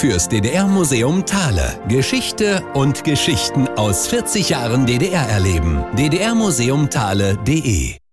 fürs DDR-Museum Thale. Geschichte und Geschichten aus 40 Jahren DDR erleben. ddrmuseumthale.de.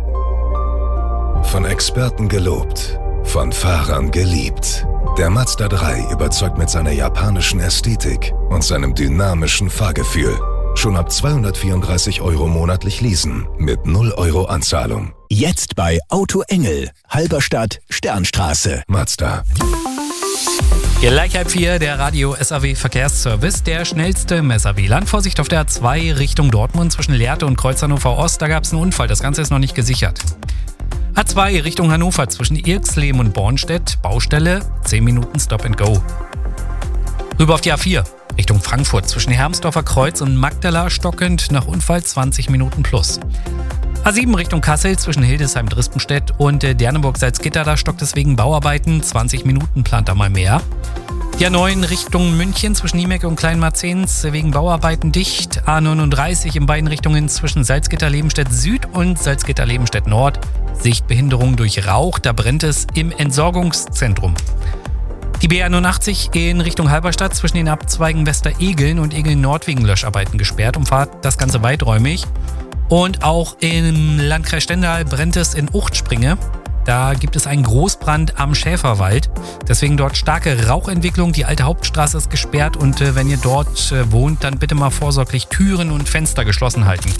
Von Experten gelobt, von Fahrern geliebt. Der Mazda 3 überzeugt mit seiner japanischen Ästhetik und seinem dynamischen Fahrgefühl. Schon ab 234 € monatlich leasen mit 0 € Anzahlung. Jetzt bei Auto Engel, Halberstadt, Sternstraße. Mazda. Gleich 3:30, der Radio SAW Verkehrsservice, der schnellste im SAW-Land. Vorsicht auf der A2 Richtung Dortmund zwischen Lehrte und Kreuz Hannover Ost, da gab es einen Unfall, das Ganze ist noch nicht gesichert. A2 Richtung Hannover zwischen Irxleben und Bornstedt, Baustelle, 10 Minuten Stop and Go. Rüber auf die A4 Richtung Frankfurt zwischen Hermsdorfer Kreuz und Magdala stockend, nach Unfall 20 Minuten plus. A7 Richtung Kassel zwischen Hildesheim-Drispenstedt und Dernenburg-Salzgitter, da stockt es wegen Bauarbeiten, 20 Minuten plant da mal mehr. Die A9 Richtung München zwischen Niemecke und Kleinmarzens wegen Bauarbeiten dicht. A39 in beiden Richtungen zwischen Salzgitter-Lebenstedt Süd und Salzgitter-Lebenstedt Nord. Sichtbehinderung durch Rauch, da brennt es im Entsorgungszentrum. Die B81 in Richtung Halberstadt zwischen den Abzweigen Westeregeln und Egeln Nord wegen Löscharbeiten gesperrt. Umfahrt das Ganze weiträumig. Und auch im Landkreis Stendal brennt es in Uchtspringe. Da gibt es einen Großbrand am Schäferwald. Deswegen dort starke Rauchentwicklung. Die alte Hauptstraße ist gesperrt und wenn ihr dort wohnt, dann bitte mal vorsorglich Türen und Fenster geschlossen halten.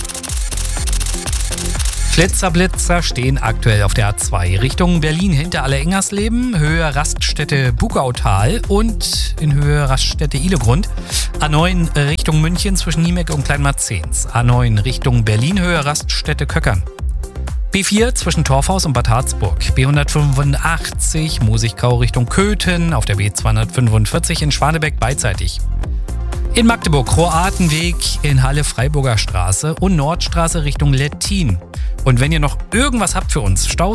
Flitzer stehen aktuell auf der A2 Richtung Berlin hinter Alle-Engersleben, Höhe Raststätte Bugautal und in Höhe Raststätte Ihlegrund. A9 Richtung München zwischen Niemecke und Kleinmarzens. A9 Richtung Berlin, Höhe Raststätte Köckern. B4 zwischen Torfhaus und Bad Harzburg. B185 Musigkau Richtung Köthen, auf der B245 in Schwanebeck beidseitig. In Magdeburg Kroatenweg in Halle Freiburger Straße und Nordstraße Richtung Lettin. Und wenn ihr noch irgendwas habt für uns, Staus